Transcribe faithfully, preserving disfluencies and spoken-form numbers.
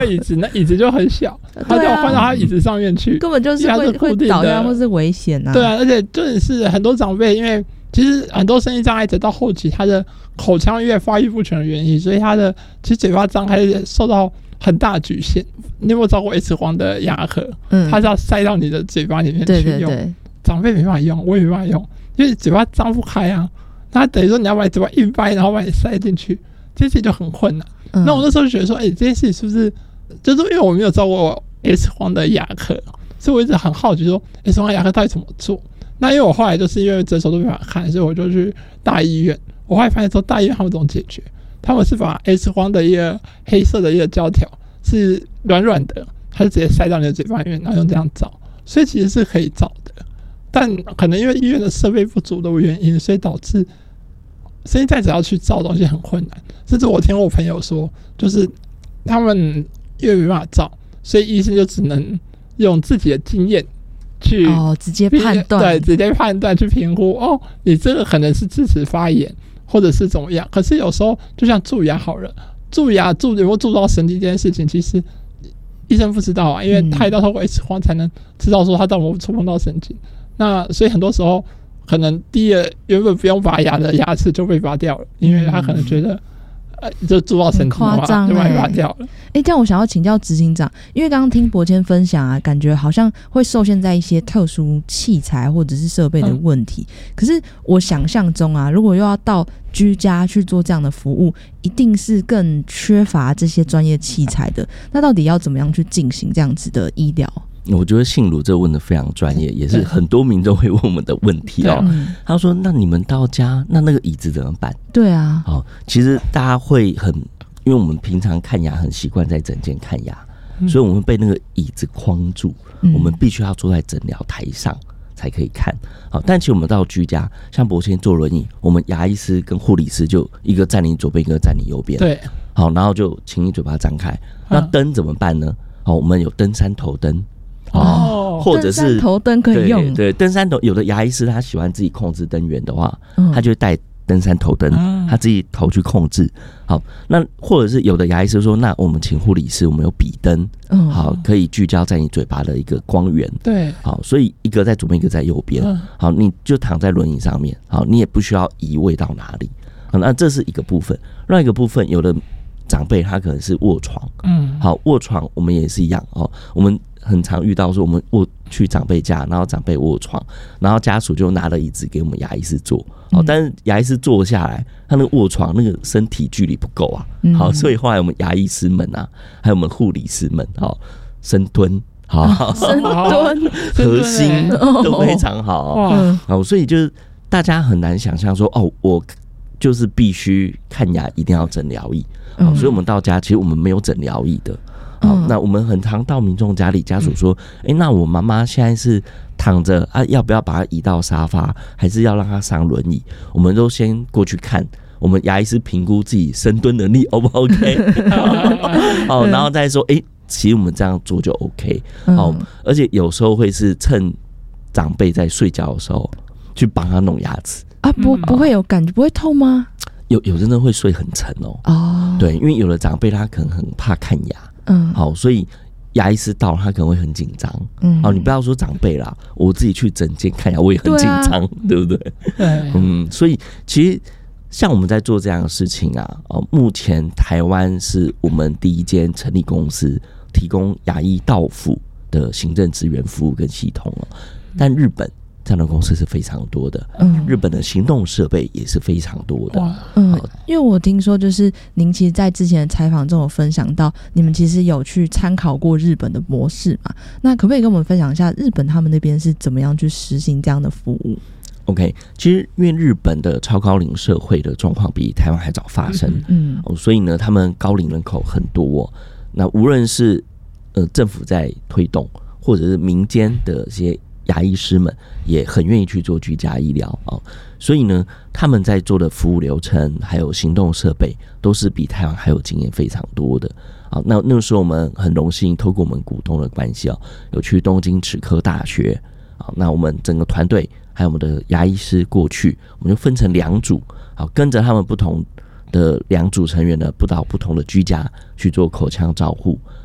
椅子那椅子就很小，他就换到他椅子上面去， 根本就是会会倒下或是危险啊。 对啊，而且就是很多长辈，因为其实很多声音障碍者到后期，他的口腔因为发育不全的原因，所以他的其实嘴巴张开受到很大的局限。你有没有照过 X 光的牙盒？嗯，它是要塞到你的嘴巴里面去用。对对对，长辈没办法用，我也没办法用，因为嘴巴张不开啊。那等于说你要把你嘴巴硬掰，然后把你塞进去，这些就很困难。嗯、那我那时候就觉得说，哎、欸，这件事情是不是就是因为我没有照过 X 光的牙科，所以我一直很好奇说 X 光牙科到底怎么做？那因为我后来就是因为诊所都没法看，所以我就去大医院。我后来发现说，大医院他们怎么解决？他们是把 X 光的一个黑色的一个胶条是软软的，它就直接塞到你的嘴巴里面，然后用这样照，所以其实是可以照的。但可能因为医院的设备不足的原因，所以导致声音障碍者要去照东西很困难。甚至我听我朋友说，就是他们因为没办法照，所以医生就只能用自己的经验去哦，直接判断， 对，直接判断去评估哦，你这个可能是智齿发炎，或者是怎么样。可是有时候就像蛀牙好了，蛀牙蛀有没有蛀到神经这件事情，其实医生不知道啊，因为他也要透过 X 光才能知道说他到底有没有触碰到神经。那所以很多时候可能第一个原本不用拔牙的牙齿就被拔掉了，因为他可能觉得。呃，就蛀到神经了嘛，就把它拔掉了。 哎、欸，这样我想要请教执行长，因为刚刚听博谦分享啊，感觉好像会受限在一些特殊器材或者是设备的问题。嗯、可是我想象中啊，如果又要到居家去做这样的服务，一定是更缺乏这些专业器材的。那到底要怎么样去进行这样子的医疗？ 我觉得信如这问的非常专业，也是很多民众会问我们的问题哦。他说：“那你们到家，那那个椅子怎么办？” 对啊， 好，其实大家会很，因为我们平常看牙很习惯在诊间看牙，嗯、所以我们被那个椅子框住，嗯、我们必须要坐在诊疗台上才可以看。好，但其实我们到居家，像博谦坐轮椅，我们牙医师跟护理师就一个站你左边，一个站你右边。 对， 好，然后就请你嘴巴张开。那灯怎么办呢？好，我们有登山头灯。 哦， 或者是登山头灯可以用。 对，对登山头有的牙医师他喜欢自己控制灯源的话，嗯、他就会带登山头灯，嗯、他自己头去控制。好，那或者是有的牙医师说，那我们请护理师，我们有笔灯，嗯、好，可以聚焦在你嘴巴的一个光源。 对， 好，所以一个在左边，一个在右边。嗯、好，你就躺在轮椅上面，好，你也不需要移位到哪里。好，那这是一个部分。另外一个部分，有的长辈他可能是卧床，嗯，好，卧床我们也是一样哦，我们。很常遇到说我们卧去长辈家，然后长辈卧床，然后家属就拿了椅子给我们牙医师坐，哦，但是牙医师坐下来，他那个卧床那个身体距离不够啊，好，所以后来我们牙医师们啊，还有我们护理师们，好，深蹲，好， 深蹲， 核心都非常好，好，所以就是大家很难想象说，哦，我就是必须看牙一定要诊疗椅，好，所以我们到家其实我们没有诊疗椅的。好，那我们很常到民众家里，家属说：“哎、欸，那我妈妈现在是躺着啊，要不要把她移到沙发，还是要让她上轮椅？”我们都先过去看，我们牙医师评估自己深蹲能力 O 不 OK？ 好，然后再说：“哎、欸，其实我们这样做就 OK。”好，而且有时候会是趁长辈在睡觉的时候去帮他弄牙齿啊，不不会有感觉，不会痛吗？ 有有真的会睡很沉哦。哦，对，因为有的长辈他可能很怕看牙。嗯，好，所以牙医师到他可能会很紧张。嗯，好，你不要说长辈啦，我自己去诊间看牙，我也很紧张， 对,、啊、对不对？对，嗯，所以其实像我们在做这样的事情啊，哦，目前台湾是我们第一间成立公司提供牙医到府的行政资源服务跟系统哦，但日本。这样的公司是非常多的，嗯，日本的行动设备也是非常多的， 嗯，因为我听说就是您其实在之前的采访中有分享到，你们其实有去参考过日本的模式嘛？那可不可以跟我们分享一下日本他们那边是怎么样去实行这样的服务 ？OK， 其实因为日本的超高龄社会的状况比台湾还早发生，嗯，哦，所以呢，他们高龄人口很多，哦，那无论是呃政府在推动，或者是民间的一些。牙医师们也很愿意去做居家医疗啊，所以呢，他们在做的服务流程还有行动设备，都是比台湾还有经验非常多的啊。那那个时候我们很荣幸，透过我们股东的关系哦，有去东京齿科大学啊，那我们整个团队还有我们的牙医师过去，我们就分成两组，好，跟着他们不同的两组成员呢，不到不同的居家去做口腔照护。